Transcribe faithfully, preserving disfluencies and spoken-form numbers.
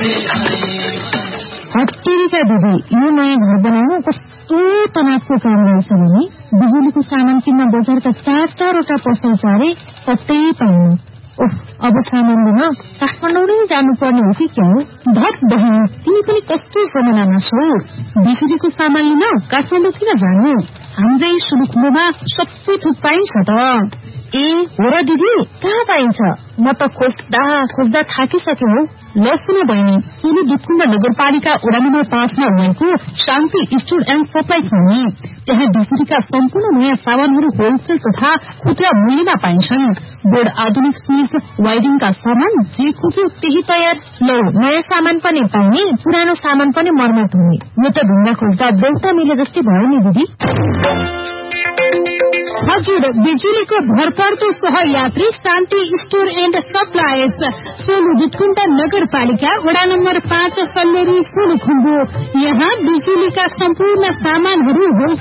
हट्टेरीका दिदी, यो नयाँ घर बनाउनु कस्तो तनावको काम रहेछ भने बिजुलीको सामान किन्न बजारका चार चारवटा पसल चारे कतै पाउनु। ओह, अब सामान लिन काठमाडौँ नै जानुपर्ने हो कि क्या हो? धत बहिनी, तिमी पनि कस्तो जमानामा छौ? बिजुलीको सामान लिन काठमाडौँ किन जानु? हाम्रै सुलुखुम्बुमा सबै थुक पाइन्छ त। ए हो र दिदी, कहाँ पाइन्छ? म त खोज्दा खोज्दा थाकिसके हो। ल सुन बहिनी, सोलु दुधकुण्ड नगरपालिका वडा नम्बर पाँचमा रहेको शान्ति स्टोर एन्ड सप्लाई छ नि। त्यहाँ बिजुलीका सम्पूर्ण नयाँ सामानहरू होलसेल तथा खुद्रा मूल्यमा पाइन्छन्। बोर्ड, आधुनिक स्विच, वायरिङका सामान जे खोज्यो त्यही तयार। ल, नयाँ सामान पनि पाउने, पुरानो सामान पनि मर्मत हुने। यो त ढुङ्गा खोज्दा देउता मिले जस्तै भयो नि दिदी। हजुर, बिजुलीको भरपर्दो सहयात्री शान्ति store and suppliers, Solu Dudhkund नगरपालिका वडा नम्बर पाँच सल्लेरी सोलुखुम्बु। यहाँ बिजुलीका सम्पूर्ण सामानहरू